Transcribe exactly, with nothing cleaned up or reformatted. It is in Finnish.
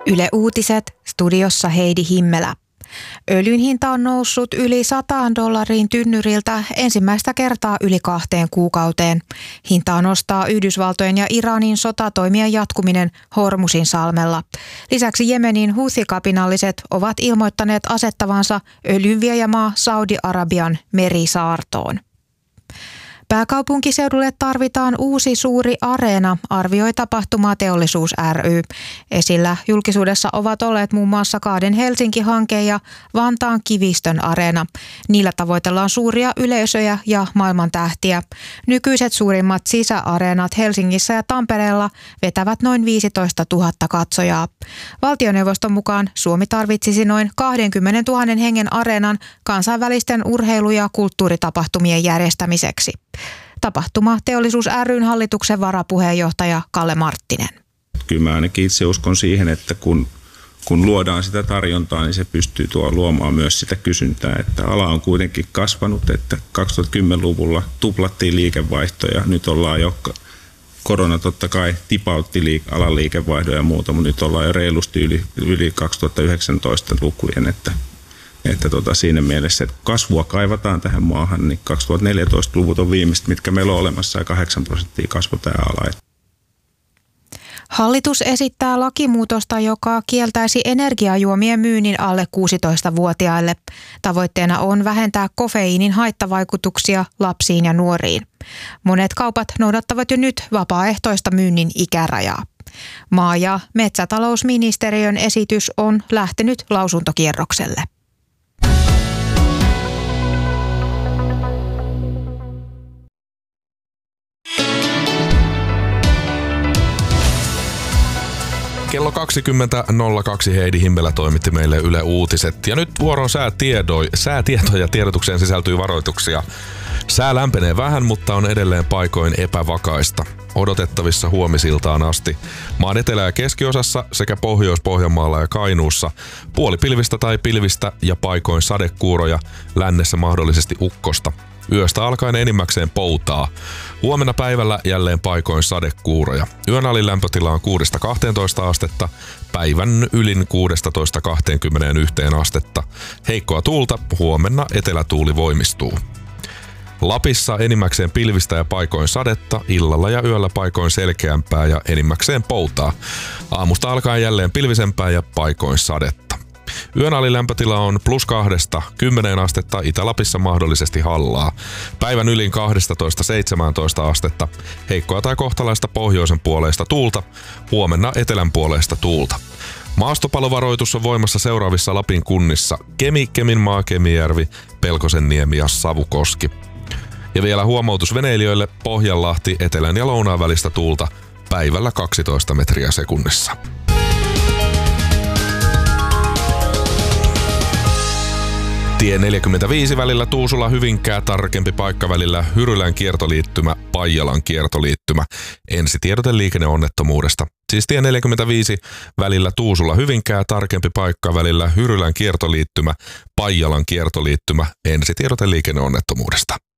Yle Uutiset, studiossa Heidi Himmelä. Öljyn hinta on noussut yli sataan dollariin tynnyriltä ensimmäistä kertaa yli kahteen kuukauteen. Hintaa nostaa Yhdysvaltojen ja Iranin sotatoimien jatkuminen Hormusin salmella. Lisäksi Jemenin Houthi-kapinalliset ovat ilmoittaneet asettavansa öljynviejämaa Saudi-Arabian merisaartoon. Pääkaupunkiseudulle tarvitaan uusi suuri areena, arvioi Tapahtumateollisuus ry. Esillä julkisuudessa ovat olleet muun muassa Kaaden Helsinki-hanke ja Vantaan Kivistön areena. Niillä tavoitellaan suuria yleisöjä ja maailman tähtiä. Nykyiset suurimmat sisäareenat Helsingissä ja Tampereella vetävät noin viisitoista tuhatta katsojaa. Valtioneuvoston mukaan Suomi tarvitsisi noin kaksikymmentätuhatta hengen areenan kansainvälisten urheilu- ja kulttuuritapahtumien järjestämiseksi. Tapahtumateollisuus ry:n hallituksen varapuheenjohtaja Kalle Marttinen. Kyllä mä ainakin itse uskon siihen, että kun, kun luodaan sitä tarjontaa, niin se pystyy tuo luomaan myös sitä kysyntää. Että ala on kuitenkin kasvanut, että kaksituhattakymmenluvulla tuplattiin liikevaihtoja. Nyt ollaan jo, korona totta kai tipautti liik- alan liikevaihdon ja muuta, mutta nyt ollaan jo reilusti yli, yli kaksituhattayhdeksäntoista lukujen, että Että tota, siinä mielessä, että kasvua kaivataan tähän maahan, niin kaksituhattaneljätoista-luvut on viimeiset, mitkä meillä on olemassa, ja kahdeksan prosenttia kasvu tämä ala. Hallitus esittää lakimuutosta, joka kieltäisi energiajuomien myynnin alle kuusitoistavuotiaille. Tavoitteena on vähentää kofeiinin haittavaikutuksia lapsiin ja nuoriin. Monet kaupat noudattavat jo nyt vapaaehtoista myynnin ikärajaa. Maa- ja metsätalousministeriön esitys on lähtenyt lausuntokierrokselle. Kello kaksikymmentä nolla kaksi Heidi Himmelä toimitti meille Yle Uutiset. Ja nyt vuoron säätiedoi, säätietoja ja tiedotukseen sisältyy varoituksia. Sää lämpenee vähän, mutta on edelleen paikoin epävakaista. Odotettavissa huomisiltaan asti. Maan etelä- ja keskiosassa sekä Pohjois-Pohjanmaalla ja Kainuussa puolipilvistä tai pilvistä ja paikoin sadekuuroja, lännessä mahdollisesti ukkosta. Yöstä alkaen enimmäkseen poutaa. Huomenna päivällä jälleen paikoin sadekuuroja. Yön alin lämpötila on kuudesta kahteentoista astetta, päivän ylin kuudestatoista kahteenkymmeneenyhteen astetta. Heikkoa tuulta, huomenna etelätuuli voimistuu. Lapissa enimmäkseen pilvistä ja paikoin sadetta, illalla ja yöllä paikoin selkeämpää ja enimmäkseen poutaa. Aamusta alkaen jälleen pilvisempää ja paikoin sadetta. Yön alilämpötila on plus kahdesta kymmeneen astetta, Itä-Lapissa mahdollisesti hallaa. Päivän ylin kaksitoista seitsemäntoista astetta, heikkoa tai kohtalaista pohjoisen puoleista tuulta, huomenna etelän puoleista tuulta. Maastopalovaroitus on voimassa seuraavissa Lapin kunnissa: Kemi, Keminmaa, Kemijärvi, Pelkosenniemi ja Savukoski. Ja vielä huomautus veneilijöille: Pohjanlahti, etelän ja lounaan välistä tuulta, päivällä kaksitoista metriä sekunnissa. Tie neljäkymmentäviisi välillä Tuusula-Hyvinkää, tarkempi paikka välillä Hyrylän kiertoliittymä, Paijalan kiertoliittymä. Ensitiedote liikenneonnettomuudesta. Siis tie neljäkymmentäviisi välillä Tuusula-Hyvinkää, tarkempi paikka välillä Hyrylän kiertoliittymä, Paijalan kiertoliittymä. Ensitiedote liikenneonnettomuudesta.